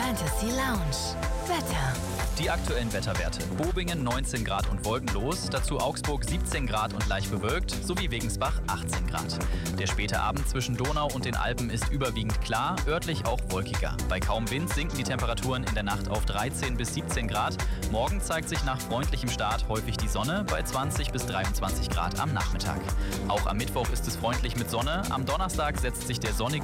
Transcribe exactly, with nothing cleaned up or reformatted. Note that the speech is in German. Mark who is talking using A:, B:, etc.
A: Fantasy Lounge. Wetter.
B: Die aktuellen Wetterwerte. Bobingen neunzehn Grad und wolkenlos, dazu Augsburg siebzehn Grad und leicht bewölkt, sowie Wegensbach achtzehn Grad. Der späte Abend zwischen Donau und den Alpen ist überwiegend klar, örtlich auch wolkiger. Bei kaum Wind sinken die Temperaturen in der Nacht auf dreizehn bis siebzehn Grad. Morgen zeigt sich nach freundlichem Start häufig die Sonne bei zwanzig bis dreiundzwanzig Grad am Nachmittag. Auch am Mittwoch ist es freundlich mit Sonne, am Donnerstag setzt sich der sonnige